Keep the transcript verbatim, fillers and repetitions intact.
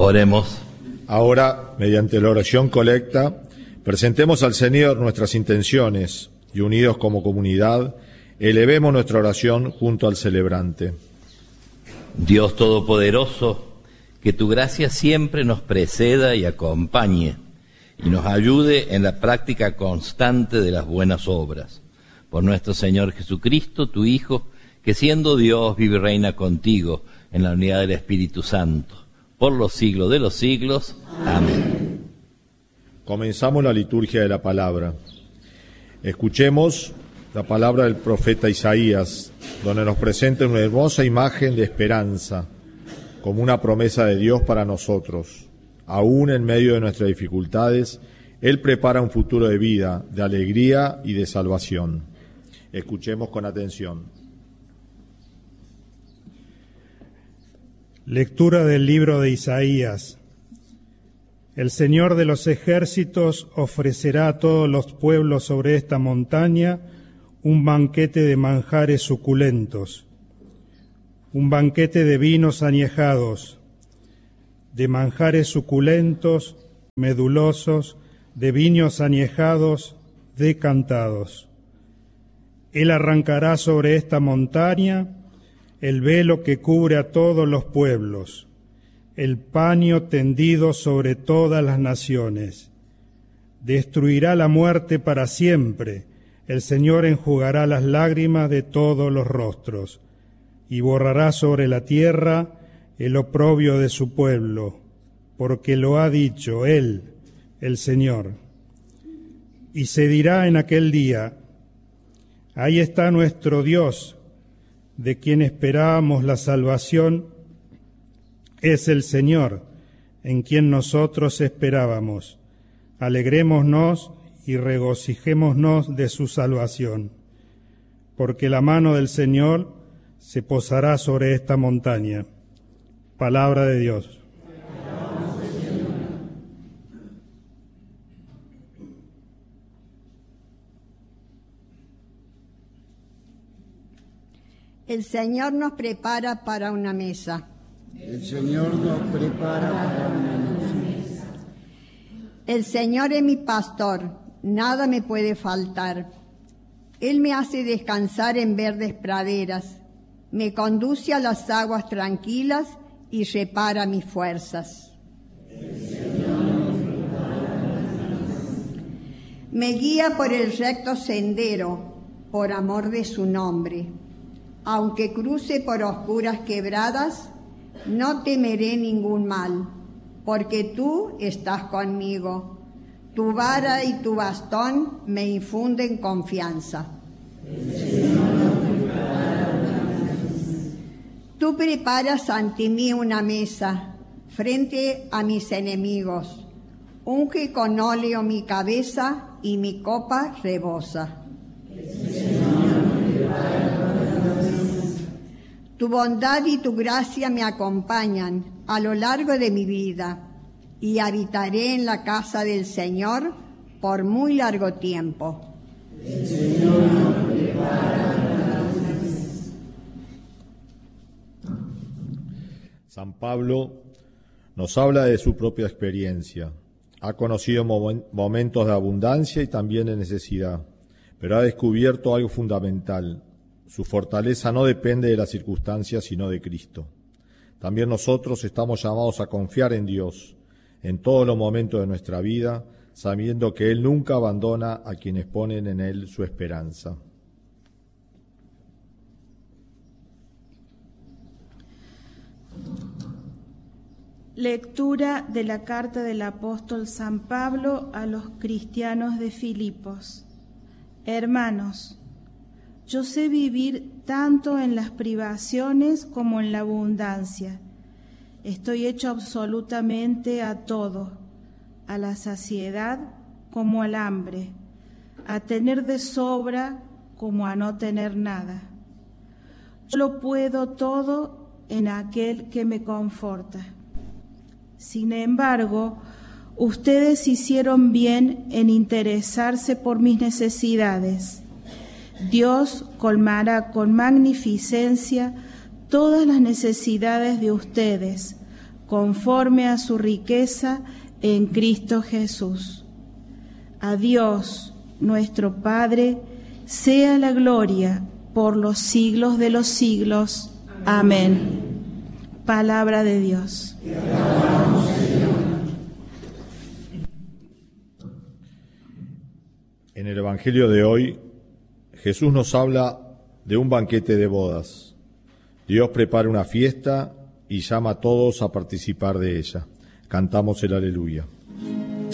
Oremos. Ahora, mediante la oración colecta, presentemos al Señor nuestras intenciones y, unidos como comunidad, elevemos nuestra oración junto al celebrante. Dios Todopoderoso, que tu gracia siempre nos preceda y acompañe, y nos ayude en la práctica constante de las buenas obras. Por nuestro Señor Jesucristo, tu Hijo, que siendo Dios vive y reina contigo en la unidad del Espíritu Santo, por los siglos de los siglos. Amén. Comenzamos la liturgia de la palabra. Escuchemos la palabra del profeta Isaías, donde nos presenta una hermosa imagen de esperanza, como una promesa de Dios para nosotros. Aún en medio de nuestras dificultades, Él prepara un futuro de vida, de alegría y de salvación. Escuchemos con atención. Lectura del libro de Isaías. El Señor de los ejércitos ofrecerá a todos los pueblos sobre esta montaña un banquete de manjares suculentos, un banquete de vinos añejados, de manjares suculentos, medulosos, de vinos añejados, decantados. Él arrancará sobre esta montaña el velo que cubre a todos los pueblos, el paño tendido sobre todas las naciones. Destruirá la muerte para siempre. El Señor enjugará las lágrimas de todos los rostros y borrará sobre la tierra el oprobio de su pueblo, porque lo ha dicho Él, el Señor. Y se dirá en aquel día: ahí está nuestro Dios, de quien esperábamos la salvación, es el Señor, en quien nosotros esperábamos. Alegrémonos y regocijémonos de su salvación, porque la mano del Señor se posará sobre esta montaña. Palabra de Dios. El Señor nos prepara para una mesa. El Señor nos prepara para una mesa. El Señor es mi pastor, nada me puede faltar. Él me hace descansar en verdes praderas, me conduce a las aguas tranquilas y repara mis fuerzas. El Señor nos prepara para una mesa. Me guía por el recto sendero, por amor de su nombre. Aunque cruce por oscuras quebradas, no temeré ningún mal, porque tú estás conmigo. Tu vara y tu bastón me infunden confianza. Tú preparas ante mí una mesa frente a mis enemigos. Unge con óleo mi cabeza y mi copa rebosa. Tu bondad y tu gracia me acompañan a lo largo de mi vida y habitaré en la casa del Señor por muy largo tiempo. El Señor nos prepara para una mesa. San Pablo nos habla de su propia experiencia. Ha conocido momentos de abundancia y también de necesidad, pero ha descubierto algo fundamental. Su fortaleza no depende de las circunstancias, sino de Cristo. También nosotros estamos llamados a confiar en Dios en todos los momentos de nuestra vida, sabiendo que Él nunca abandona a quienes ponen en Él su esperanza. Lectura de la carta del apóstol San Pablo a los cristianos de Filipos. Hermanos, yo sé vivir tanto en las privaciones como en la abundancia. Estoy hecho absolutamente a todo, a la saciedad como al hambre, a tener de sobra como a no tener nada. Yo lo puedo todo en aquel que me conforta. Sin embargo, ustedes hicieron bien en interesarse por mis necesidades. Dios colmará con magnificencia todas las necesidades de ustedes, conforme a su riqueza en Cristo Jesús. A Dios, nuestro Padre, sea la gloria por los siglos de los siglos. Amén. Palabra de Dios. En el Evangelio de hoy, Jesús nos habla de un banquete de bodas. Dios prepara una fiesta y llama a todos a participar de ella. Cantamos el Aleluya.